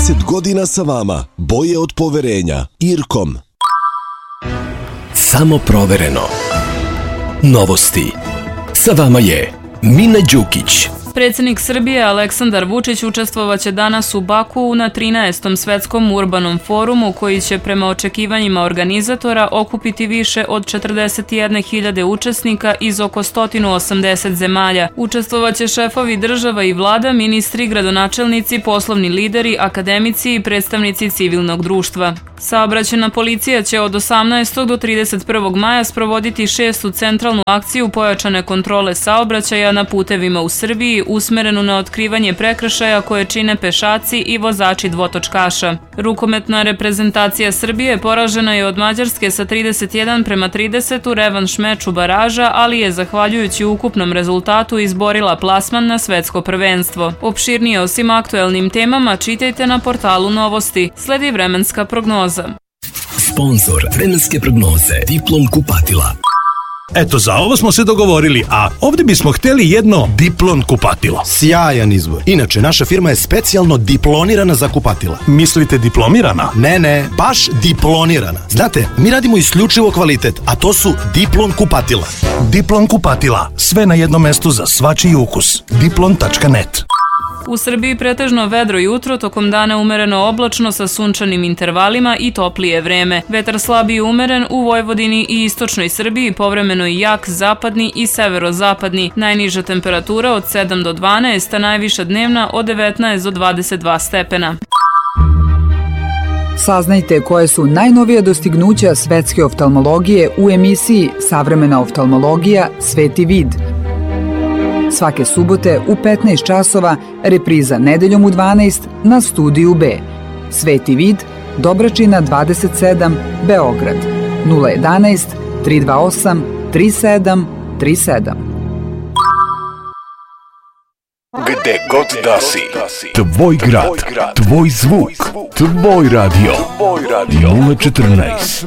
30 godina sa vama, boje od poverenja. Irkom. Samo provereno. Novosti. Sa vama je Mina Đukić. Predsjednik Srbije Aleksandar Vučić učestvovaće danas u Bakuu na 13. svetskom urbanom forumu koji će prema očekivanjima organizatora okupiti više od 41.000 učesnika iz oko 180 zemalja. Učestvovaće šefovi država i vlada, ministri, gradonačelnici, poslovni lideri, akademici i predstavnici civilnog društva. Saobraćajna policija će od 18. do 31. maja sprovoditi 6. centralnu akciju pojačane kontrole saobraćaja na putevima u Srbiji usmerenu na otkrivanje prekršaja koje čine pešaci i vozači dvotočkaša. Rukometna reprezentacija Srbije poražena je od Mađarske sa 31:30 u revanš meču baraža, ali je zahvaljujući ukupnom rezultatu izborila plasman na svetsko prvenstvo. Opširnije o svim aktuelnim temama čitajte na portalu Novosti. Sledi vremenska prognoza. Sponzor vremenske prognoze Diplom kupatila. Eto, za ovo smo se dogovorili, a ovdje bismo htjeli jedno Diplon kupatilo. Sjajan izbor. Inače, naša firma je specijalno diplonirana za kupatila. Mislite diplomirana? Ne, baš diplonirana. Znate, mi radimo isključivo kvalitet, a to su Diplon kupatila. Diplon kupatila, sve na jednom mestu za svačiji ukus. Diplon.net. U Srbiji pretežno vedro jutro, tokom dana umereno oblačno sa sunčanim intervalima i toplije vreme. Vetar slabiji umeren u Vojvodini i istočnoj Srbiji, povremeno i jak zapadni i severozapadni. Najniža temperatura od 7 do 12, a najviša dnevna od 19 do 22 stepena. Saznajte koje su najnovija dostignuća svetske oftalmologije u emisiji Savremena oftalmologija – Sveti vid. Svake subote u 15 časova, repriza nedeljom u 12 na Studiju B. Sveti vid, Dobračina 27, Beograd. 011 328 3737. Gde god da si. Tvoj grad, tvoj zvuk, tvoj radio. 014.